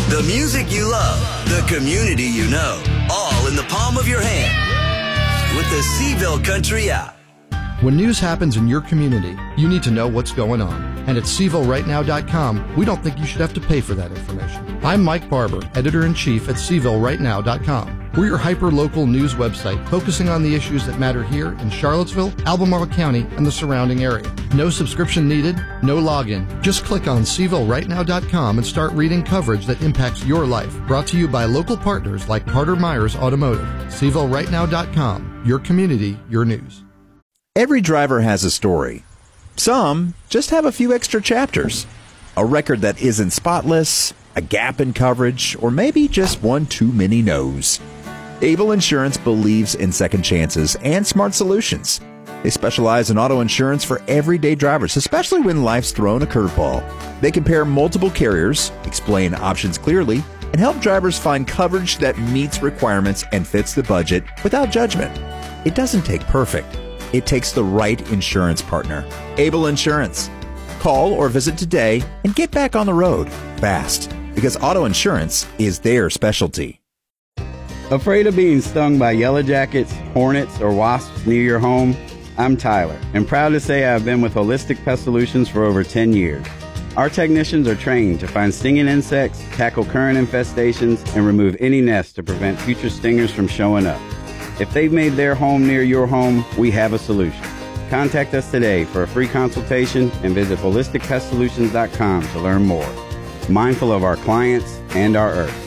The music you love, the community you know, all in the palm of your hand with the Seville Country app. When news happens in your community, you need to know what's going on. And at SevilleRightNow.com, we don't think you should have to pay for that information. I'm Mike Barber, Editor-in-Chief at SevilleRightNow.com. We're your hyper-local news website focusing on the issues that matter here in Charlottesville, Albemarle County, and the surrounding area. No subscription needed, no login. Just click on SevilleRightNow.com and start reading coverage that impacts your life. Brought to you by local partners like Carter Myers Automotive. SevilleRightNow.com. Your community, your news. Every driver has a story. Some just have a few extra chapters. A record that isn't spotless, a gap in coverage, or maybe just one too many no's. Able Insurance believes in second chances and smart solutions. They specialize in auto insurance for everyday drivers, especially when life's thrown a curveball. They compare multiple carriers, explain options clearly, and help drivers find coverage that meets requirements and fits the budget without judgment. It doesn't take perfect. It takes the right insurance partner. Able Insurance. Call or visit today and get back on the road fast, because auto insurance is their specialty. Afraid of being stung by yellow jackets, hornets, or wasps near your home? I'm Tyler, and proud to say I've been with Holistic Pest Solutions for over 10 years. Our technicians are trained to find stinging insects, tackle current infestations, and remove any nests to prevent future stingers from showing up. If they've made their home near your home, we have a solution. Contact us today for a free consultation and visit holisticpestsolutions.com to learn more. Mindful of our clients and our earth.